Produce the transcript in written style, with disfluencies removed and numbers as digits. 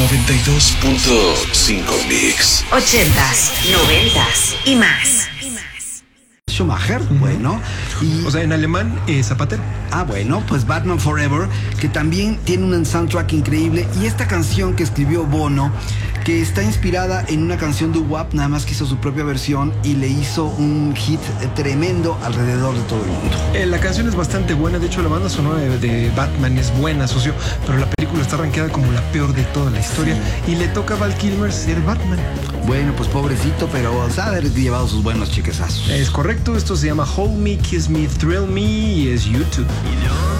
92.5 Mix. 80s, 90s y más. Schumacher, bueno. Y, O sea, en alemán, Zapatero. bueno, pues Batman Forever, que también tiene un soundtrack increíble. Y esta canción que escribió Bono, que está inspirada en una canción de WAP, nada más que hizo su propia versión y le hizo un hit tremendo alrededor de todo el mundo. La canción es bastante buena, de hecho la banda sonora de Batman es buena, socio, pero la película está rankeada como la peor de toda la historia y le toca a Val Kilmer ser Batman. Bueno, pues pobrecito, pero ha de haber llevado sus buenos chequezazos. Es correcto, esto se llama Hold Me, Kiss Me, Thrill Me y es YouTube.